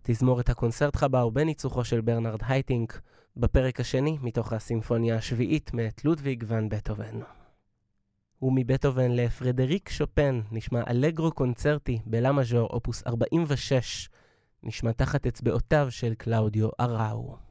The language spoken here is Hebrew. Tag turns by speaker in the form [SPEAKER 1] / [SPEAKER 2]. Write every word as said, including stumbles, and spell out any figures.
[SPEAKER 1] תזמורת הקונצרט חבר בניצוחו של ברנרד הייטינק, בפרק השני מתוך הסימפוניה השביעית מאת לודוויג ון בטהובן. ומבטהובן לפרדריק שופן נשמע אלגרו קונצרטי בלה מז'ור אופוס ארבעים ושש, נשמע תחת אצבעותיו של קלאודיו אראו.